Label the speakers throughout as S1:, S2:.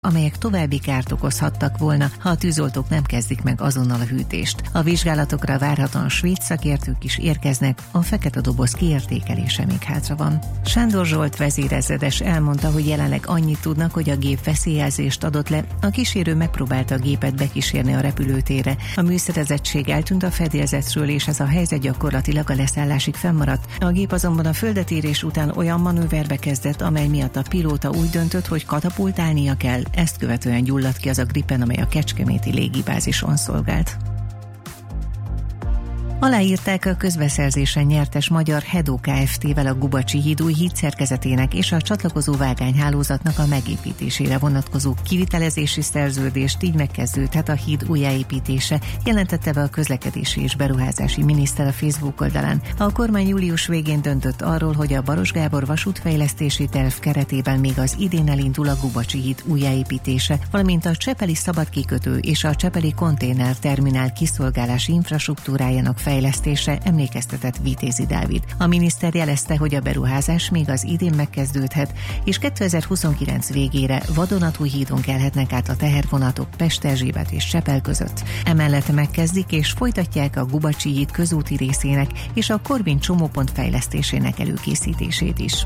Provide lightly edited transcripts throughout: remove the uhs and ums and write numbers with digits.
S1: amelyek további kárt okozhattak volna, ha a tűzoltók nem kezdik meg azonnal a hűtést. A vizsgálatokra várhatóan svéd szakértők is érkeznek, a fekete doboz kiértékelése még hátra van. Sándor Zsolt vezérezredes elmondta, hogy jelenleg annyit tudnak, hogy a gép veszélyjelzést adott le, a kísérő megpróbálta a gépet bekísérni a repülőtérre. A műszerezettség eltűnt a fedélzetről, és ez a helyzet gyakorlatilag a leszállásig fennmaradt. A gép azonban a földet érés után olyan manőverbe kezdett, amely miatt a pilóta úgy döntött, hogy katapultálnia kell, ezt követően gyulladt ki az a Gripen, amely a kecskeméti légibázison szolgált. Aláírták a közbeszerzésen nyertes magyar Hedó Kft-vel a Gubacsi híd új hídszerkezetének és a csatlakozó vágányhálózatnak a megépítésére vonatkozó kivitelezési szerződést, így megkezdődhet a híd újjáépítése, jelentette be a közlekedési és beruházási miniszter a Facebook oldalán. A kormány július végén döntött arról, hogy a Baros Gábor vasútfejlesztési terv keretében még az idén elindul a Gubacsi híd újjáépítése, valamint a Csepeli szabadkikötő és a Csepeli konténerterminál kiszolgálási infrastruktúrájának fejlesztése, emlékeztetett Vitézi Dávid. A miniszter jelezte, hogy a beruházás még az idén megkezdődhet, és 2029 végére vadonatúj hídon kelhetnek át a tehervonatok Pest-Erzsébet és Csepel között. Emellett megkezdik és folytatják a Gubacsi híd közúti részének és a Korvin csomópont fejlesztésének előkészítését is.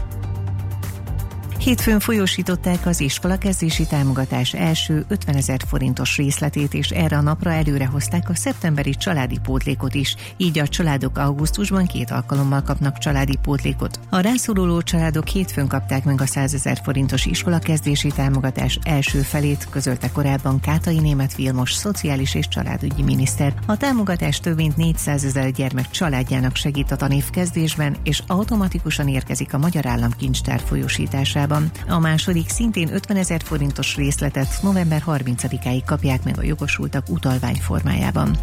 S1: Hétfőn folyósították az iskolakezdési támogatás első 50 000 forintos részletét, és erre a napra előrehozták a szeptemberi családi pótlékot is, így a családok augusztusban 2 alkalommal kapnak családi pótlékot. A rászoruló családok hétfőn kapták meg a 100 000 forintos iskolakezdési támogatás első felét, közölte korábban Kátai Németh Vilmos szociális és családügyi miniszter. A támogatás több mint 400 000 gyermek családjának segít a tanévkezdésben, és automatikusan érkezik a Magyar Államkincstár folyósításában. A második, szintén 50 000 forintos részletet november 30-áig kapják meg a jogosultak utalvány formájában.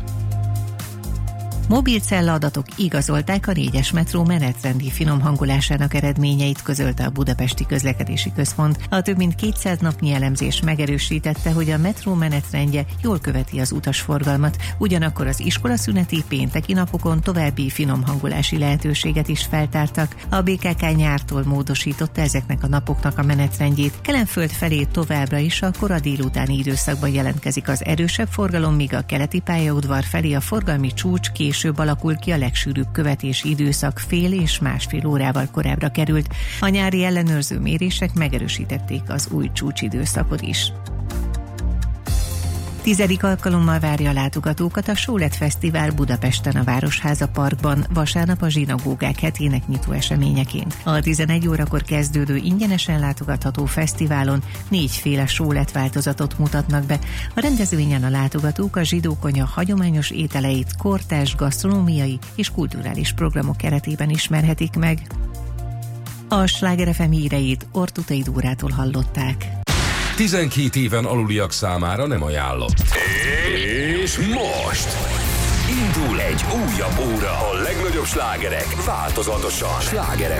S1: Mobilcella adatok igazolták a 4-es metró menetrendi finomhangolásának eredményeit, közölte a Budapesti Közlekedési Központ. A több mint 200 napnyi elemzés megerősítette, hogy a metró menetrendje jól követi az utasforgalmat, ugyanakkor az iskolaszüneti pénteki napokon további finomhangolási lehetőséget is feltártak. A BKK nyártól módosította ezeknek a napoknak a menetrendjét. Kelenföld felé továbbra is a kora délutáni időszakban jelentkezik az erősebb forgalom, míg a keleti pályaudvar felé a forgalmi csúcs később alakul ki, a legsűrűbb követési időszak fél és másfél órával korábbra került. A nyári ellenőrző mérések megerősítették az új csúcsidőszakot is. 10. alkalommal várja a látogatókat a Sólet Fesztivál Budapesten a Városháza Parkban, vasárnap a zsinagógák hetének nyitó eseményeként. A 11 órakor kezdődő ingyenesen látogatható fesztiválon 4 féle Sólet változatot mutatnak be. A rendezvényen a látogatók a zsidó konyha hagyományos ételeit kortárs gasztronómiai és kulturális programok keretében ismerhetik meg. A Sláger FM híreit Ortutai Dórától hallották.
S2: 12 éven aluliak számára nem ajánlott.
S3: És most indul egy újabb óra. A legnagyobb slágerek változatosan. Sláger